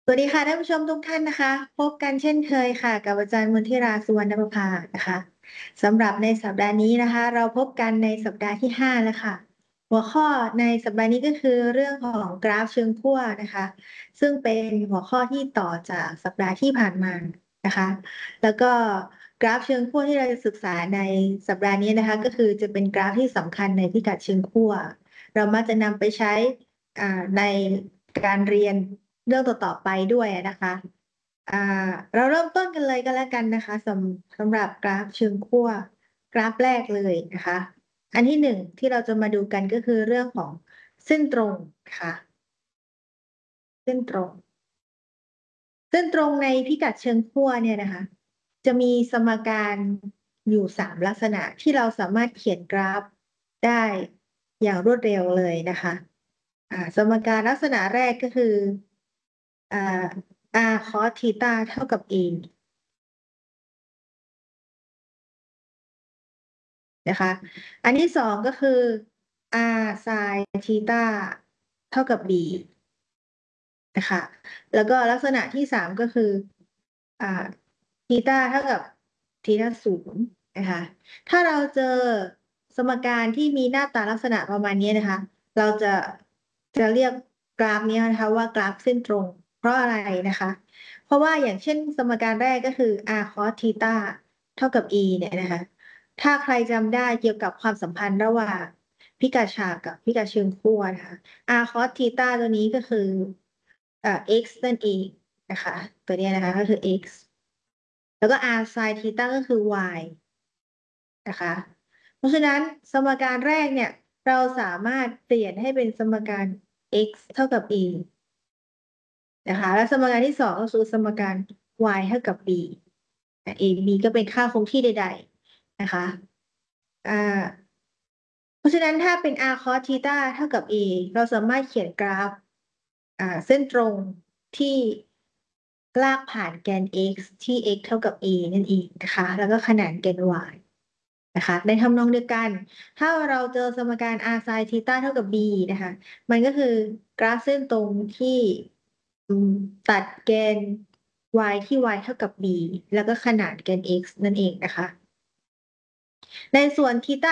วัสดีค่ะท่านผู้ชมทุกท่านนะคะพบกันเช่นเคยค่ะกับอาจารย์มนทิราสุวรรณประภานะคะสำหรับในสัปดาห์นี้นะคะเราพบกันในสัปดาห์ที่5แล้วค่ะหัวข้อในสัปดาห์นี้ก็คือเรื่องของกราฟเชิงขั้วนะคะซึ่งเป็นหัวข้อที่ต่อจากสัปดาห์ที่ผ่านมานะคะแล้วก็กราฟเชิงขั้วที่เราจะศึกษาในสัปดาห์นี้นะคะก็คือจะเป็นกราฟที่สำคัญในพิกัดเชิงขั้วเรามักจะนำไปใช้ในการเรียน เรื่องต่อๆไปด้วยนะคะอ่าเราเริ่มต้นกันเลยก็แล้วกันนะคะสำหรับกราฟเชิงขั้วกราฟแรกเลยนะคะอันที่หนึ่งที่เราจะมาดูกันก็คือเรื่องของเส้นตรงค่ะเส้นตรงเส้นตรงในพิกัดเชิงขั้วเนี่ยนะคะจะมีสมการอยู่3 ลักษณะที่เราสามารถเขียนกราฟได้อย่างรวดเร็วเลยนะคะสมการลักษณะแรกก็คืออ่า r cos ธีตาเท่ากับ a นะคะอันที่สองก็คือ r sin ธีตาเท่ากับ b นะคะแล้วก็ลักษณะที่สามก็คืออ่าธีตาเท่ากับธีตาศูนย์นะคะถ้าเราเจอสมการที่มีหน้าตาลักษณะประมาณนี้นะคะเราจะเรียกกราฟนี้นะคะว่ากราฟเส้นตรงเพราะอะไรนะคะเพราะว่าอย่างเช่นสมการแรกก็คือ r cos ธีตาเท่ากับ e เนี่ยนะคะถ้าใครจำได้เกี่ยวกับความสัมพันธ์ระหว่างพิกัดฉากกับพิกัดเชิงขั้วนะคะ r cos ธีตาตัวนี้ก็คือx นั่นเองนะคะตัวเนี้ยนะคะก็คือ x แล้วก็ r sin ธีตาก็คือ y นะคะเพราะฉะนั้นสมการแรกเนี่ยเราสามารถเปลี่ยนให้เป็นสมการ x เท่ากับ a นะคะและสมการที่สองก็คือสมการ y เท่ากับ b a b ก็เป็นค่าคงที่ใดๆนะคะอ่า เพราะฉะนั้นถ้าเป็น r cos ธีตาเท่ากับ a เราสามารถเขียนกราฟเส้นตรงที่ลากผ่านแกน x ที่ x เท่ากับ a นั่นเองนะคะแล้วก็ขนานแกน y นะคะในทำนองเดียวกันถ้าเราเจอสมการ r sin ธีตาเท่ากับ b นะคะมันก็คือกราฟเส้นตรงที่อืมตัดแกน y ที่ y เท่ากับ b แล้วก็ขนานแกน x นั่นเองนะคะในส่วนธีตา